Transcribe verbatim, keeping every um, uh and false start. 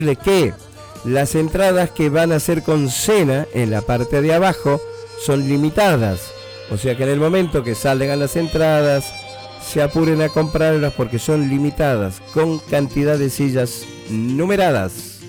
que las entradas que van a ser con cena en la parte de abajo son limitadas. O sea que en el momento que salgan las entradas, se apuren a comprarlas porque son limitadas, con cantidad de sillas numeradas.